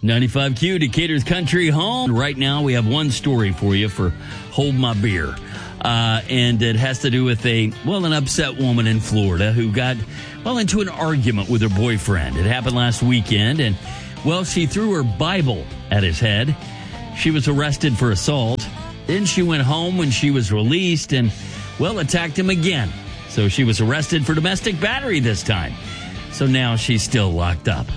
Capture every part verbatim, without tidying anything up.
ninety-five Q, Decatur's country home. Right now, we have one story for you for Hold My Beer. Uh, and it has to do with a, well, an upset woman in Florida who got, well, into an argument with her boyfriend. It happened last weekend, and, well, she threw her Bible at his head. She was arrested for assault. Then she went home when she was released and, well, attacked him again. So she was arrested for domestic battery this time. So now she's still locked up.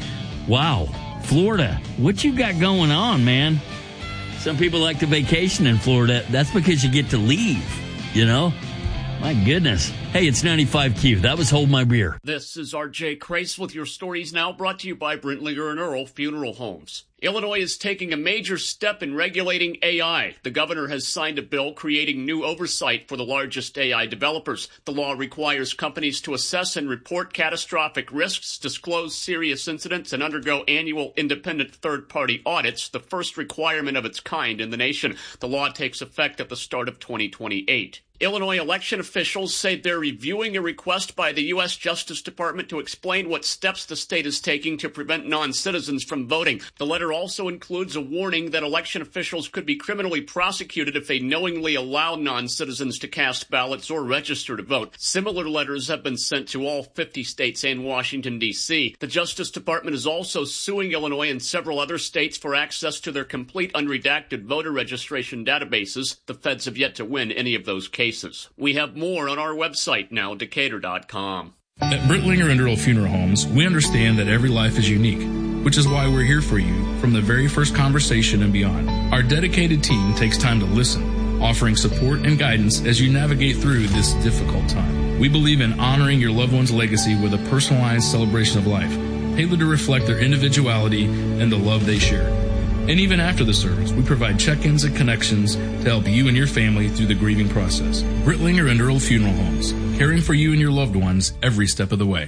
Wow. Florida, what you got going on, man? Some people like to vacation in Florida. That's because you get to leave, you know? My goodness. Hey, it's ninety-five Q. That was Hold My Beer. This is R J Crace with your stories now, brought to you by Brentlinger and Earl Funeral Homes. Illinois is taking a major step in regulating A I. The governor has signed a bill creating new oversight for the largest A I developers. The law requires companies to assess and report catastrophic risks, disclose serious incidents, and undergo annual independent third-party audits, the first requirement of its kind in the nation. The law takes effect at the start of twenty twenty-eight. Illinois election officials say they're reviewing a request by the U S Justice Department to explain what steps the state is taking to prevent non-citizens from voting. The letter also includes a warning that election officials could be criminally prosecuted if they knowingly allow non-citizens to cast ballots or register to vote. Similar letters have been sent to all fifty states and Washington, D C. The Justice Department is also suing Illinois and several other states for access to their complete unredacted voter registration databases. The feds have yet to win any of those cases. We have more on our website now, Decatur dot com. At Brentlinger and Earl Funeral Homes, we understand that every life is unique, which is why we're here for you from the very first conversation and beyond. Our dedicated team takes time to listen, offering support and guidance as you navigate through this difficult time. We believe in honoring your loved one's legacy with a personalized celebration of life, tailored to reflect their individuality and the love they share. And even after the service, we provide check-ins and connections to help you and your family through the grieving process. Brentlinger and Earl Funeral Homes, caring for you and your loved ones every step of the way.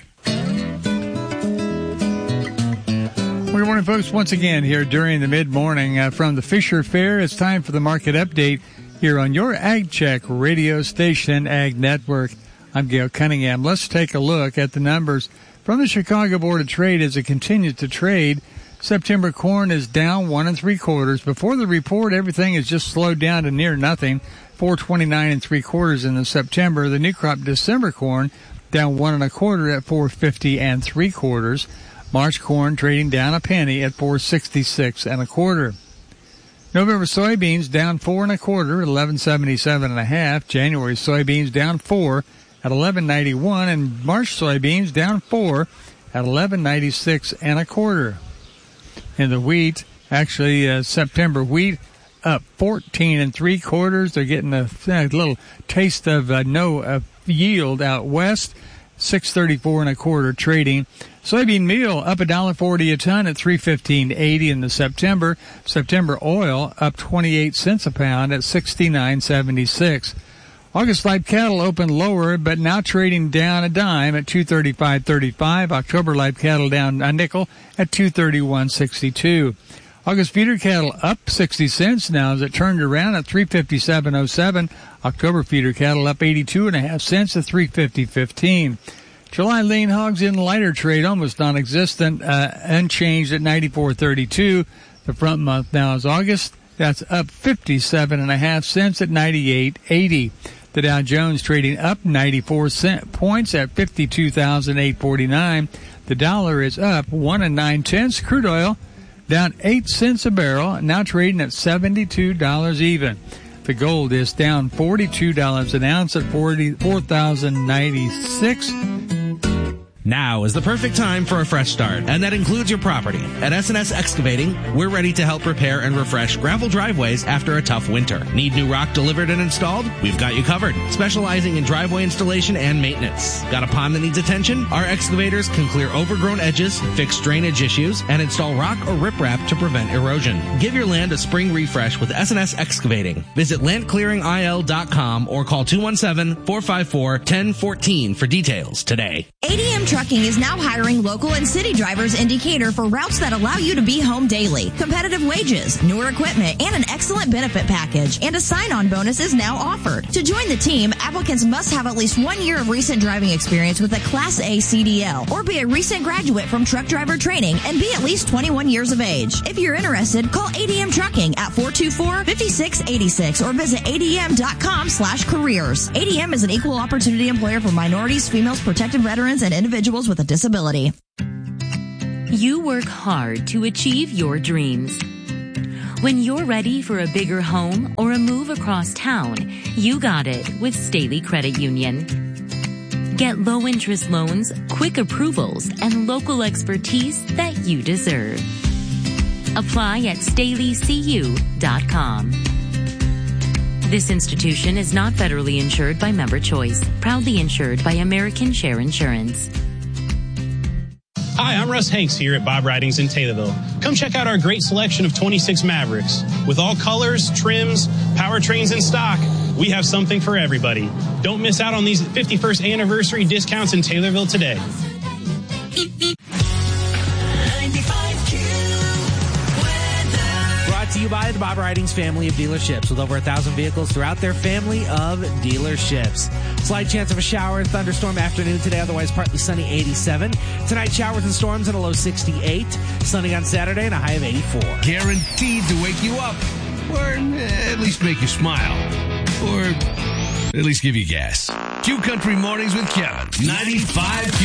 Good morning, folks. Once again here during the mid-morning uh, from the Fisher Fair, it's time for the market update here on your Ag Check radio station, Ag Network. I'm Gail Cunningham. Let's take a look at the numbers from the Chicago Board of Trade as it continues to trade. September corn is down one and three quarters. Before the report, everything is just slowed down to near nothing. four twenty-nine and three quarters in the September. The new crop December corn down one and a quarter at four fifty and three quarters. March corn trading down a penny at four sixty-six and a quarter. November soybeans down four and a quarter at eleven seventy-seven and a half. January soybeans down four at eleven ninety-one, and March soybeans down four at eleven ninety-six and a quarter. And the wheat, actually, uh, September wheat up fourteen and three quarters. They're getting a, a little taste of uh, no uh, yield out west. six thirty-four and a quarter trading. Soybean meal up a dollar forty a ton at three fifteen eighty in the September. September oil up twenty-eight cents a pound at sixty-nine seventy-six. August live cattle opened lower, but now trading down a dime at two thirty-five thirty-five. October live cattle down a nickel at two thirty-one sixty-two. August feeder cattle up sixty cents now as it turned around at three fifty-seven oh seven. October feeder cattle up eighty-two and a half cents at three fifty fifteen. July lean hogs in lighter trade almost non-existent, uh, unchanged at ninety-four thirty-two. The front month now is August. That's up fifty-seven and a half cents at ninety-eight eighty. The Dow Jones trading up ninety-four cent points at fifty-two thousand eight hundred forty-nine. The dollar is up one and nine tenths. Crude oil down eight cents a barrel, now trading at seventy-two dollars even. The gold is down forty-two dollars an ounce at four thousand ninety-six. Now is the perfect time for a fresh start, and that includes your property. At S and S Excavating, we're ready to help repair and refresh gravel driveways after a tough winter. Need new rock delivered and installed? We've got you covered, specializing in driveway installation and maintenance. Got a pond that needs attention? Our excavators can clear overgrown edges, fix drainage issues, and install rock or riprap to prevent erosion. Give your land a spring refresh with S and S Excavating. Visit land clearing I L dot com or call two one seven, four five four, one zero one four for details today. A D M Trucking is now hiring local and city drivers in Decatur for routes that allow you to be home daily. Competitive wages, newer equipment, and an excellent benefit package. And a sign-on bonus is now offered. To join the team, applicants must have at least one year of recent driving experience with a Class A C D L or be a recent graduate from truck driver training and be at least twenty-one years of age. If you're interested, call A D M Trucking at four two four, five six eight six or visit adm.com slash careers. A D M is an equal opportunity employer for minorities, females, protected veterans, and individuals with a disability. You work hard to achieve your dreams. When you're ready for a bigger home or a move across town, you got it with Staley Credit Union. Get low-interest loans, quick approvals, and local expertise that you deserve. Apply at staley c u dot com. This institution is not federally insured by Member Choice, proudly insured by American Share Insurance. Hi, I'm Russ Hanks here at Bob Ridings in Taylorville. Come check out our great selection of twenty-six Mavericks. With all colors, trims, powertrains in stock, we have something for everybody. Don't miss out on these fifty-first anniversary discounts in Taylorville today. Brought to you by the Bob Ridings family of dealerships with over a thousand vehicles throughout their family of dealerships. Slight chance of a shower and thunderstorm afternoon today, otherwise partly sunny, eighty-seven. Tonight, showers and storms at a low sixty-eight. Sunny on Saturday and a high of eighty-four. Guaranteed to wake you up, or at least make you smile, or at least give you gas. Q Country Mornings with Kevin, ninety-five Q.